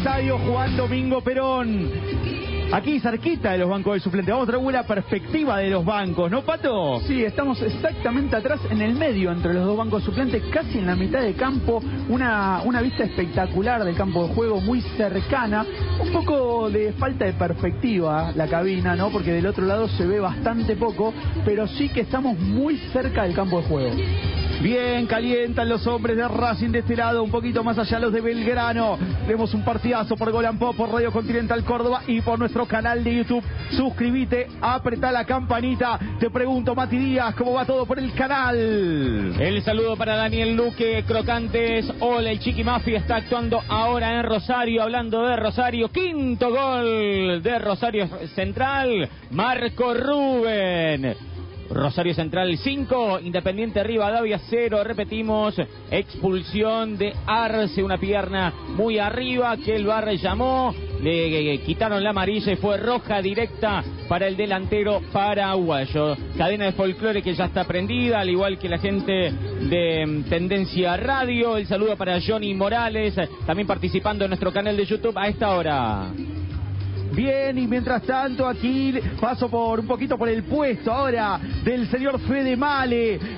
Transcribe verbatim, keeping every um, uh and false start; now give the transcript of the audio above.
estadio Juan Domingo Perón. Aquí cerquita de los bancos del suplente. Vamos a traer una perspectiva de los bancos, ¿no, Pato? Sí, estamos exactamente atrás, en el medio, entre los dos bancos suplentes, casi en la mitad de campo. Una, una vista espectacular del campo de juego, muy cercana. Un poco de falta de perspectiva la cabina, ¿no? Porque del otro lado se ve bastante poco, pero sí que estamos muy cerca del campo de juego. Bien, calientan los hombres de Racing de este lado, un poquito más allá los de Belgrano. Vemos un partidazo por Gol and Pop, por Radio Continental Córdoba y por nuestro canal de YouTube. Suscríbete, apretá la campanita. Te pregunto, Mati Díaz, ¿cómo va todo por el canal? El saludo para Daniel Luque, Crocantes. Hola, el Chiqui Mafia está actuando ahora en Rosario, hablando de Rosario. Quinto gol de Rosario Central, Marco Rubén. Rosario Central cinco, Independiente Rivadavia cero, repetimos, expulsión de Arce, una pierna muy arriba que el V A R llamó, le quitaron la amarilla y fue roja directa para el delantero paraguayo. Cadena de folclore que ya está prendida, al igual que la gente de Tendencia Radio. El saludo para Johnny Morales, también participando en nuestro canal de YouTube a esta hora. Bien, y mientras tanto aquí paso por un poquito por el puesto ahora del señor Fede Male.